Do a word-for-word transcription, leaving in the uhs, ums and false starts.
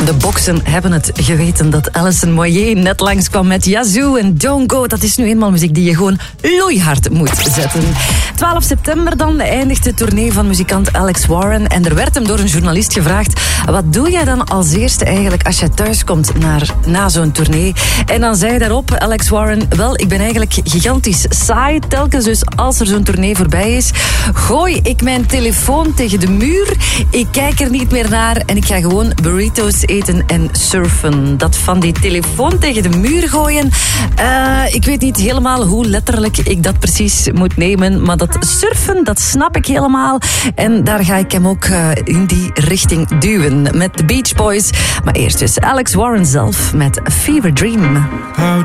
De boksen hebben het geweten dat Alison Moyet net langskwam met Yazoo en Don't Go. Dat is nu eenmaal muziek die je gewoon loeihard moet zetten. twaalf september dan eindigt de tournee van muzikant Alex Warren. En er werd hem door een journalist gevraagd: wat doe jij dan als eerste eigenlijk als je thuis komt naar, na zo'n tournee? En dan zei daarop Alex Warren: wel, ik ben eigenlijk gigantisch saai telkens. Dus als er zo'n tournee voorbij is, gooi ik mijn telefoon tegen de muur. Ik kijk er niet meer naar en ik ga gewoon burritos eten en surfen. Dat van die telefoon tegen de muur gooien, uh, ik weet niet helemaal hoe letterlijk ik dat precies moet nemen, maar dat surfen, dat snap ik helemaal. En daar ga ik hem ook uh, in die richting duwen met de Beach Boys. Maar eerst dus Alex Warren zelf met Fever Dream.